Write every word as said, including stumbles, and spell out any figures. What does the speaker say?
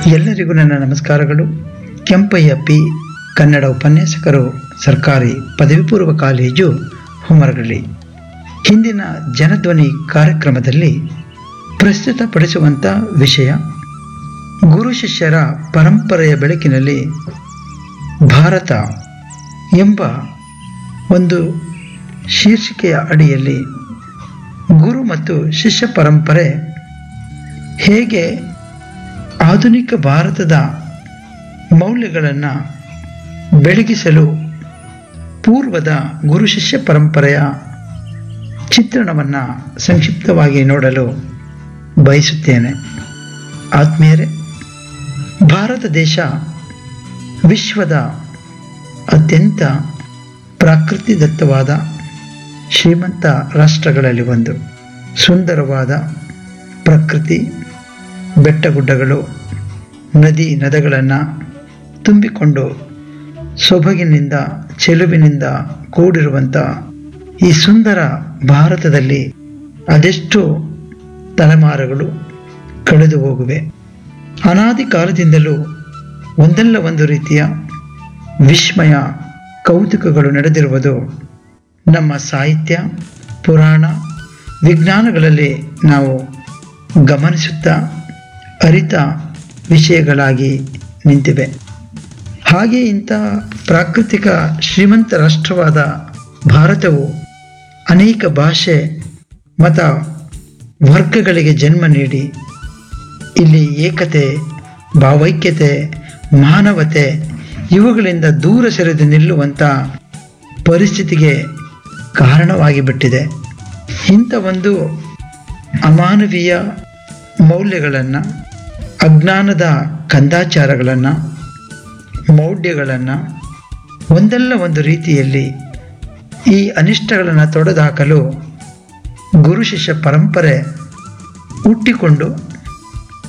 ಎಲ್ಲರಿಗೂ ನನ್ನ ನಮಸ್ಕಾರಗಳು. ಕೆಂಪಯ್ಯ ಪಿ, ಕನ್ನಡ ಉಪನ್ಯಾಸಕರು, ಸರ್ಕಾರಿ ಪದವಿ ಪೂರ್ವ ಕಾಲೇಜು, ಹುಮರಗಳ್ಳಿ. ಹಿಂದಿನ ಜನಧ್ವನಿ ಕಾರ್ಯಕ್ರಮದಲ್ಲಿ ಪ್ರಸ್ತುತಪಡಿಸುವಂಥ ವಿಷಯ ಗುರು ಶಿಷ್ಯರ ಪರಂಪರೆಯ ಬೆಳಕಿನಲ್ಲಿ ಭಾರತ ಎಂಬ ಒಂದು ಶೀರ್ಷಿಕೆಯ ಅಡಿಯಲ್ಲಿ ಗುರು ಮತ್ತು ಶಿಷ್ಯ ಪರಂಪರೆ ಹೇಗೆ ಆಧುನಿಕ ಭಾರತದ ಮೌಲ್ಯಗಳನ್ನು ಬೆಳಗಿಸಲು ಪೂರ್ವದ ಗುರು ಶಿಷ್ಯ ಪರಂಪರೆಯ ಚಿತ್ರಣವನ್ನು ಸಂಕ್ಷಿಪ್ತವಾಗಿ ನೋಡಲು ಬಯಸುತ್ತೇನೆ. ಆತ್ಮೀಯರೇ, ಭಾರತ ದೇಶ ವಿಶ್ವದ ಅತ್ಯಂತ ಪ್ರಕೃತಿದತ್ತವಾದ ಶ್ರೀಮಂತ ರಾಷ್ಟ್ರಗಳಲ್ಲಿ ಒಂದು. ಸುಂದರವಾದ ಪ್ರಕೃತಿ, ಬೆಟ್ಟಗುಡ್ಡಗಳು, ನದಿ ನದಗಳನ್ನು ತುಂಬಿಕೊಂಡು ಸೊಬಗಿನಿಂದ ಚೆಲುವಿನಿಂದ ಕೂಡಿರುವಂಥ ಈ ಸುಂದರ ಭಾರತದಲ್ಲಿ ಅದೆಷ್ಟು ತಲೆಮಾರುಗಳು ಕಳೆದು ಹೋಗುವೆ. ಅನಾದಿ ಕಾಲದಿಂದಲೂ ಒಂದಲ್ಲ ಒಂದು ರೀತಿಯ ವಿಸ್ಮಯ ಕೌತುಕಗಳು ನಡೆದಿರುವುದು ನಮ್ಮ ಸಾಹಿತ್ಯ, ಪುರಾಣ, ವಿಜ್ಞಾನಗಳಲ್ಲಿ ನಾವು ಗಮನಿಸುತ್ತಾ ಅರಿತ ವಿಷಯಗಳಾಗಿ ನಿಂತಿವೆ. ಹಾಗೆ ಇಂಥ ಪ್ರಾಕೃತಿಕ ಶ್ರೀಮಂತ ರಾಷ್ಟ್ರವಾದ ಭಾರತವು ಅನೇಕ ಭಾಷೆ, ಮತ, ವರ್ಗಗಳಿಗೆ ಜನ್ಮ ನೀಡಿ ಇಲ್ಲಿ ಏಕತೆ, ಭಾವೈಕ್ಯತೆ, ಮಾನವತೆ ಇವುಗಳಿಂದ ದೂರ ಸರಿದು ನಿಲ್ಲುವಂಥ ಪರಿಸ್ಥಿತಿಗೆ ಕಾರಣವಾಗಿ ಬಿಟ್ಟಿದೆ. ಇಂಥ ಒಂದು ಅಮಾನವೀಯ ಮೌಲ್ಯಗಳನ್ನು, ಅಜ್ಞಾನದ ಕಂದಾಚಾರಗಳನ್ನು, ಮೌಢ್ಯಗಳನ್ನು ಒಂದಲ್ಲ ಒಂದು ರೀತಿಯಲ್ಲಿ ಈ ಅನಿಷ್ಟಗಳನ್ನು ತೊಡೆದುಹಾಕಲು ಗುರು ಶಿಷ್ಯ ಪರಂಪರೆ ಹುಟ್ಟಿಕೊಂಡು